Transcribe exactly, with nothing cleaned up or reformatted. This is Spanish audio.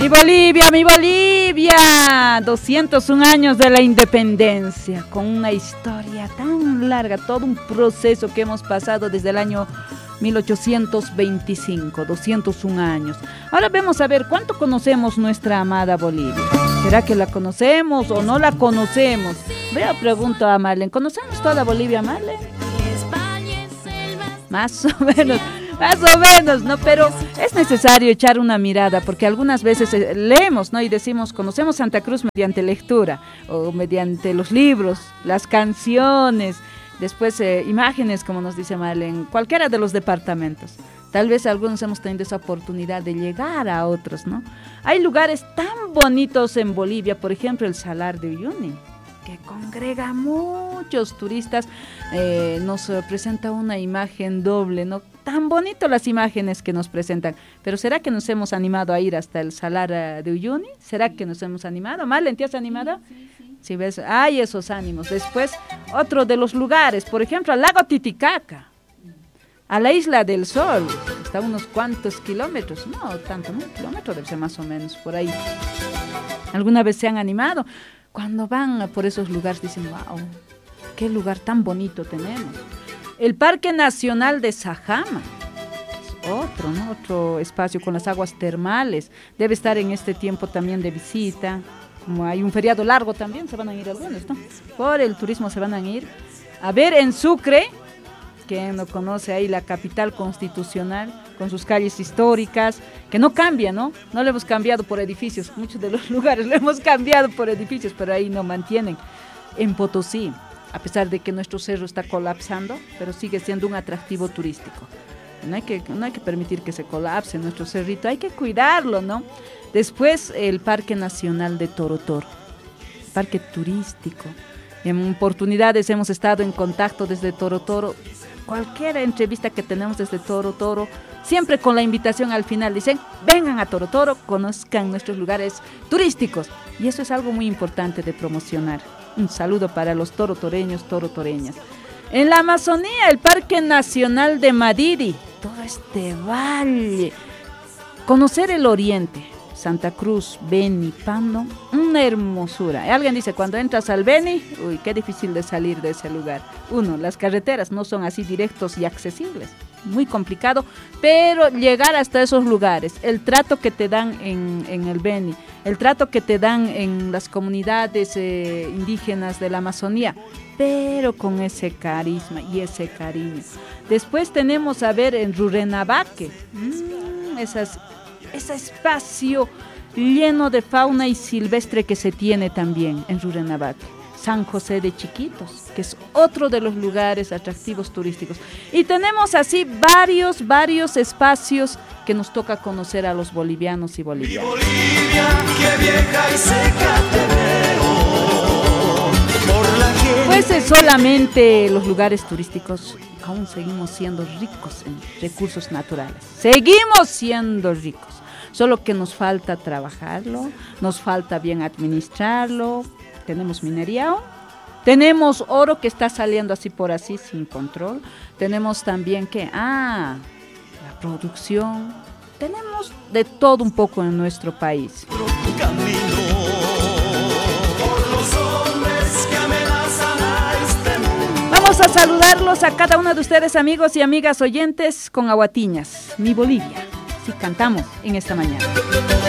Mi Bolivia, mi Bolivia, doscientos un años de la independencia, con una historia tan larga, todo un proceso que hemos pasado desde el año mil ochocientos veinticinco, doscientos un años. Ahora vamos a ver cuánto conocemos nuestra amada Bolivia. ¿Será que la conocemos o no la conocemos? Veo, pregunto a Marlene, ¿conocemos toda Bolivia, Marlene? Más o menos. Más o menos, ¿no? Pero es necesario echar una mirada porque algunas veces leemos, ¿no? Y decimos, conocemos Santa Cruz mediante lectura o mediante los libros, las canciones, después eh, imágenes, como nos dice Marlene, cualquiera de los departamentos. Tal vez algunos hemos tenido esa oportunidad de llegar a otros, ¿no? Hay lugares tan bonitos en Bolivia, por ejemplo, el Salar de Uyuni, que congrega a muchos turistas, eh, nos presenta una imagen doble, ¿no? Tan bonito las imágenes que nos presentan, pero ¿será que nos hemos animado a ir hasta el Salar de Uyuni? ¿Será que nos hemos animado? Marlene, ¿te has animado? Sí, sí, sí. Si ves, hay esos ánimos. Después, otro de los lugares, por ejemplo, al lago Titicaca, a la Isla del Sol, está a unos cuantos kilómetros, no tanto, ¿no? Un kilómetro debe ser más o menos, por ahí. ¿Alguna vez se han animado? Cuando van por esos lugares dicen, wow, qué lugar tan bonito tenemos. El Parque Nacional de Sajama, es otro, ¿no? Otro espacio con las aguas termales. Debe estar en este tiempo también de visita. Como hay un feriado largo también, se van a ir algunos, ¿no? Por el turismo se van a ir. A ver, en Sucre, quien no conoce ahí la capital constitucional, con sus calles históricas, que no cambia, ¿no? No lo hemos cambiado por edificios, muchos de los lugares lo hemos cambiado por edificios, pero ahí no mantienen. En Potosí, a pesar de que nuestro cerro está colapsando, pero sigue siendo un atractivo turístico. No hay que, no hay que permitir que se colapse nuestro cerrito, hay que cuidarlo, ¿no? Después, el Parque Nacional de Toro Toro, parque turístico. En oportunidades hemos estado en contacto desde Toro Toro. Cualquier entrevista que tenemos desde Toro Toro, siempre con la invitación al final, dicen, vengan a Toro Toro, conozcan nuestros lugares turísticos. Y eso es algo muy importante de promocionar. Un saludo para los torotoreños, torotoreñas. En la Amazonía, el Parque Nacional de Madidi, todo este valle. Conocer el oriente, Santa Cruz, Beni, Pando, una hermosura. Alguien dice, cuando entras al Beni, uy, qué difícil de salir de ese lugar. Uno, las carreteras no son así directos y accesibles, muy complicado, pero llegar hasta esos lugares, el trato que te dan en, en el Beni, el trato que te dan en las comunidades eh, indígenas de la Amazonía, pero con ese carisma y ese cariño. Después tenemos a ver en Rurrenabaque, mmm, esas... ese espacio lleno de fauna y silvestre que se tiene también en Rurrenabaque. San José de Chiquitos, que es otro de los lugares atractivos turísticos. Y tenemos así varios, varios espacios que nos toca conocer a los bolivianos y bolivianas. Mi Bolivia, qué vieja y seca te veo, por la que... Pues es solamente los lugares turísticos, aún seguimos siendo ricos en recursos naturales. Seguimos siendo ricos. Solo que nos falta trabajarlo, nos falta bien administrarlo. Tenemos minería, tenemos oro que está saliendo así por así sin control. Tenemos también que, ah, la producción. Tenemos de todo un poco en nuestro país. Vamos a saludarlos a cada uno de ustedes, amigos y amigas oyentes, con Aguatiñas, mi Bolivia. Sí, cantamos en esta mañana.